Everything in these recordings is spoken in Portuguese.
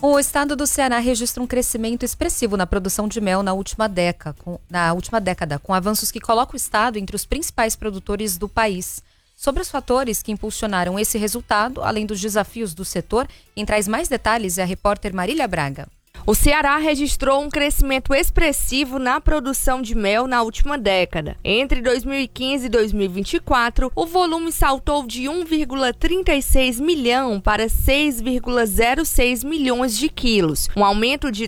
O estado do Ceará registra um crescimento expressivo na produção de mel na última década, com avanços que colocam o estado entre os principais produtores do país. Sobre os fatores que impulsionaram esse resultado, além dos desafios do setor, quem traz mais detalhes é a repórter Marília Braga. O Ceará registrou um crescimento expressivo na produção de mel na última década. Entre 2015 e 2024, o volume saltou de 1,36 milhão para 6,06 milhões de quilos, um aumento de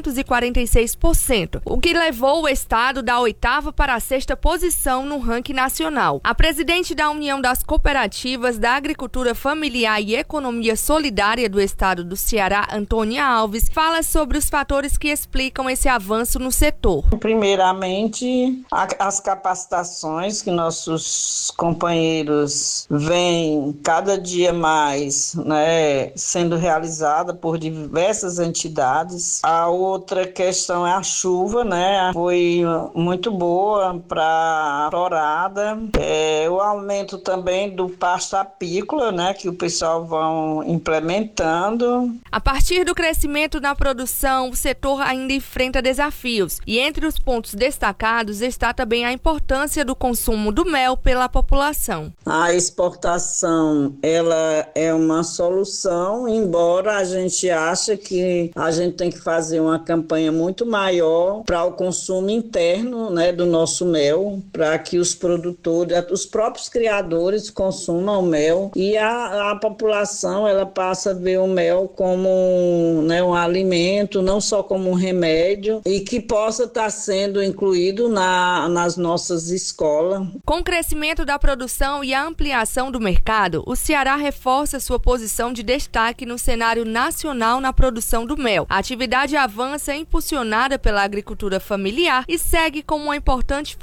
346%, o que levou o estado da 8ª para a 6ª posição no ranking nacional. A presidente da União das Cooperativas da Agricultura Familiar e Economia Solidária do estado do Ceará, Antônia Alves, fala sobre os fatores que explicam esse avanço no setor. Primeiramente, as capacitações que nossos companheiros vêm cada dia mais, sendo realizada por diversas entidades. A outra questão é a chuva, foi muito boa para a florada. O aumento também do pasto apícola, que o pessoal vão implementando. A partir do crescimento na produção, o setor ainda enfrenta desafios e entre os pontos destacados está também a importância do consumo do mel pela população. A exportação, ela é uma solução, embora a gente ache que a gente tem que fazer uma campanha muito maior para o consumo interno, do nosso mel, para que os produtores, os próprios criadores consumam o mel e a população ela passa a ver o mel como um alimento, não só como um remédio, e que possa estar sendo incluído nas nossas escolas. Com o crescimento da produção e a ampliação do mercado, o Ceará reforça sua posição de destaque no cenário nacional na produção do mel. A atividade avança impulsionada pela agricultura familiar e segue como uma importante